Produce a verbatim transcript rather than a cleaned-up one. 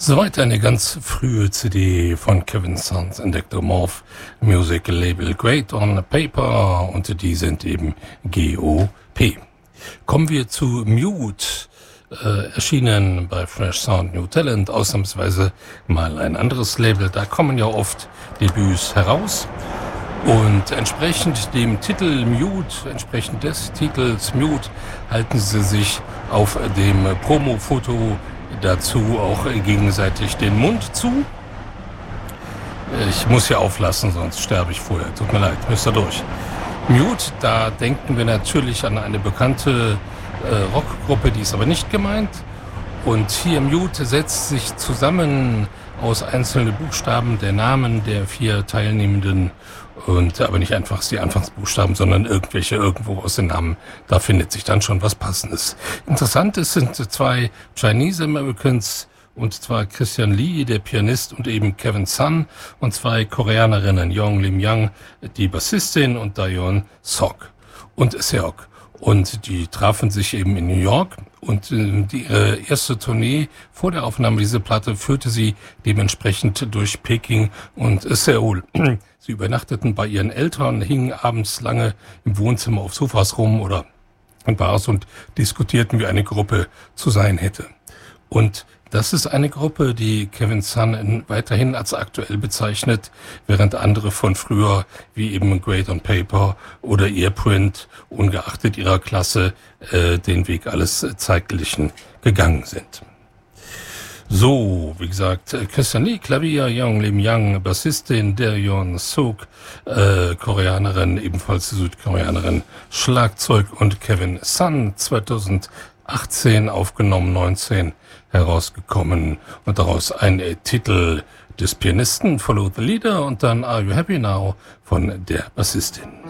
Soweit eine ganz frühe C D von Kevin Sons Endectomorph Music Label Great on Paper, und die sind eben G O P. Kommen wir zu Mute, äh, erschienen bei Fresh Sound New Talent, ausnahmsweise mal ein anderes Label. Da kommen ja oft Debüts heraus. Und entsprechend dem Titel Mute, entsprechend des Titels Mute, halten sie sich auf dem Promo-Foto dazu auch gegenseitig den Mund zu. Ich muss hier auflassen, sonst sterbe ich vorher. Tut mir leid, müsst ihr durch. Mute, da denken wir natürlich an eine bekannte äh, Rockgruppe, die ist aber nicht gemeint. Und hier Mute setzt sich zusammen aus einzelnen Buchstaben der Namen der vier Teilnehmenden, und aber nicht einfach die Anfangsbuchstaben, sondern irgendwelche irgendwo aus den Namen. Da findet sich dann schon was Passendes. Interessant ist, sind zwei Chinese Americans, und zwar Christian Lee, der Pianist, und eben Kevin Sun, und zwei Koreanerinnen, Yong Lim Yang, die Bassistin, und Daeyeon Sok und Seok. Und die trafen sich eben in New York, und äh, die, ihre erste Tournee vor der Aufnahme dieser Platte führte sie dementsprechend durch Peking und Seoul. Sie übernachteten bei ihren Eltern, hingen abends lange im Wohnzimmer auf Sofas rum oder in Bars und diskutierten, wie eine Gruppe zu sein hätte. Und das ist eine Gruppe, die Kevin Sun weiterhin als aktuell bezeichnet, während andere von früher, wie eben Great on Paper oder Earprint, ungeachtet ihrer Klasse, äh, den Weg alles Zeitlichen gegangen sind. So, wie gesagt, Christian Lee, Klavier, Yong Lim Yang, Bassistin, Daeyeon Sok, äh, Koreanerin, ebenfalls Südkoreanerin, Schlagzeug, und Kevin Sun, zweitausendachtzehn aufgenommen, neunzehn herausgekommen, und daraus ein äh, Titel des Pianisten, Follow the Leader, und dann Are You Happy Now von der Bassistin.